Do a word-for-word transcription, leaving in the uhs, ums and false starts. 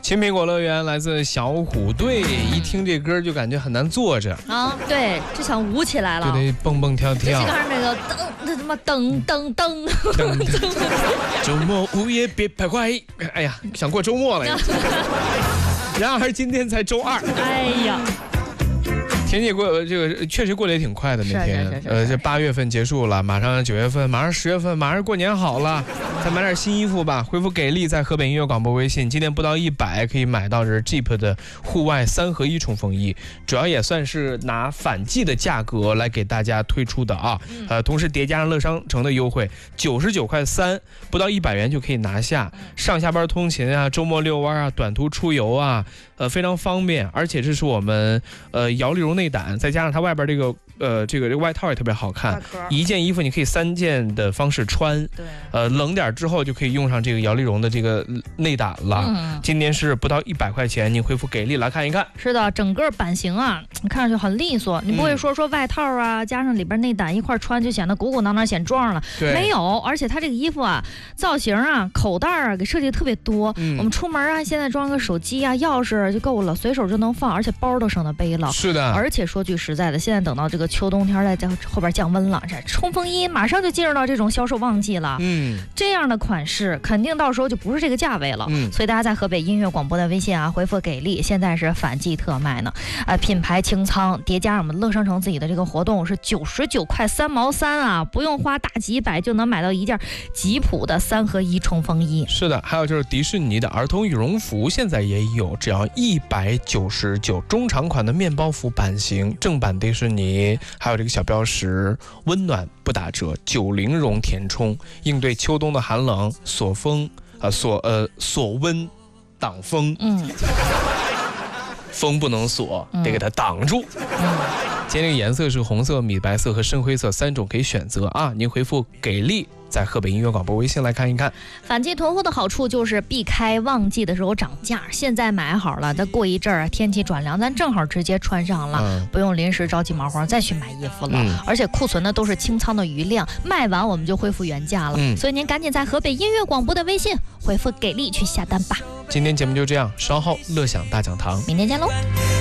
青苹果乐园来自小虎队，一听这歌就感觉很难坐着啊，对，就想舞起来了， 就得蹦蹦跳跳。 这个那个噔，那他妈噔噔噔噔。 周末午夜别徘徊，哎呀，想过周末了呀。然而今天才周二， 哎呀。 天气过这个确实过得也挺快的那天，呃，这八月份结束了，马上九月份，马上十月份，马上过年好了，再买点新衣服吧。回复给力，在河北音乐广播微信，今天不到一百可以买到这 Jeep 的户外三合一冲锋衣，主要也算是拿反季的价格来给大家推出的啊。呃，同时叠加上乐商城的优惠，九十九块三，不到一百元就可以拿下。上下班通勤啊，周末遛弯啊，短途出游啊，呃，非常方便。而且这是我们呃摇粒绒内胆，再加上它外边这个呃这个这个外套也特别好看，一件衣服你可以三件的方式穿，对，呃冷点之后就可以用上这个摇粒绒的这个内胆了。嗯、今年是不到一百块钱，你回复给力来看一看。 是的，整个版型啊，看上去很利索，你不会说说外套啊、嗯、加上里边内胆一块穿就显得鼓鼓囊囊显壮了，没有，而且它这个衣服啊，造型啊、口袋啊给设计的特别多。嗯、我们出门啊，现在装个手机啊、钥匙就够了，随手就能放，而且包都省得背了。 是的， 而且说句实在的，现在等到这个秋冬天在后边降温了，这冲锋衣马上就进入到这种销售旺季了。嗯，这样的款式肯定到时候就不是这个价位了。嗯，所以大家在河北音乐广播的微信啊，回复给力，现在是反季特卖呢。呃，品牌清仓，叠加上我们乐商城自己的这个活动是九十九块三毛三啊，不用花大几百就能买到一件吉普的三合一冲锋衣。 是的，还有就是迪士尼的儿童羽绒服现在也有，只要一百九十九，中长款的面包服版型，正版迪士尼，还有这个小标识，温暖不打折，九零绒填充，应对秋冬的寒冷，锁风呃锁呃锁温挡风，嗯，风不能锁，得给它挡住。嗯，今天这个颜色是红色、米白色和深灰色三种可以选择啊，您回复给力，在河北音乐广播微信来看一看。 反季囤货的好处就是避开旺季的时候涨价，现在买好了，再过一阵儿天气转凉，咱正好直接穿上了，嗯、不用临时着急忙慌再去买衣服了。嗯、而且库存的都是清仓的余量，卖完我们就恢复原价了。嗯、所以您赶紧在河北音乐广播的微信回复给力去下单吧。 今天节目就这样，稍后乐享大讲堂， 明天见喽。